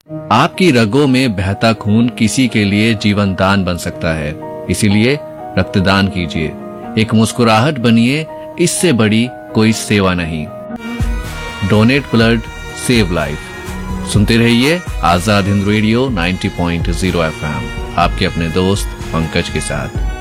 आपकी रगों में बहता खून किसी के लिए जीवन दान बन सकता है, इसीलिए रक्तदान कीजिए। एक मुस्कुराहट बनिए, इससे बड़ी कोई सेवा नहीं। Donate blood, save life. सुनते रहिए आजाद हिंद रेडियो 90.0 FM, आपके अपने दोस्त पंकज के साथ।